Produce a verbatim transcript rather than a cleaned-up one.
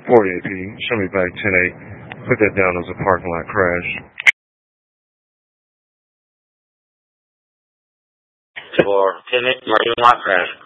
forty-eight P, show me back ten eight. Put that down as a parking lot crash. For ten eight, marine lot crash.